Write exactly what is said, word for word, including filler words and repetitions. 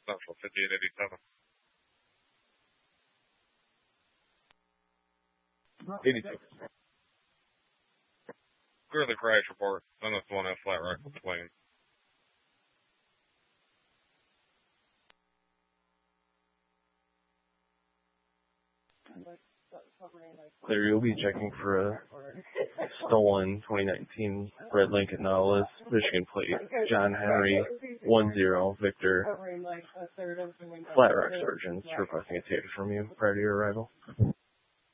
Central, fifty-eight eighty-seven. eighty-six. Clear the crash report. Send us one at Flat Rock plane. Clear, you'll be checking for a stolen twenty nineteen Red Lincoln Nautilus, Michigan plate, John Henry, one zero, Victor, Flat Rock Surgeons, requesting a ticket from you prior to your arrival.